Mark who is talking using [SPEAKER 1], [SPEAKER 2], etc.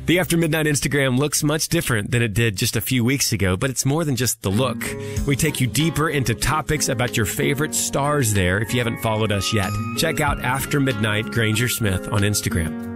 [SPEAKER 1] The After Midnight Instagram looks much different than it did just a few weeks ago, but it's more than just the look. We take you deeper into topics about your favorite stars there if you haven't followed us yet. Check out After Midnight Granger Smith on Instagram.